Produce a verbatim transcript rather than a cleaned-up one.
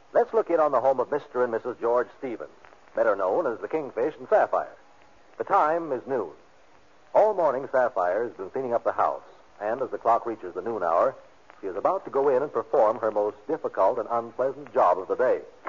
Let's look in on the home of Mister and Missus George Stevens, better known as the Kingfish and Sapphire. The time is noon. All morning, Sapphire has been cleaning up the house, and as the clock reaches the noon hour, she is about to go in and perform her most difficult and unpleasant job of the day.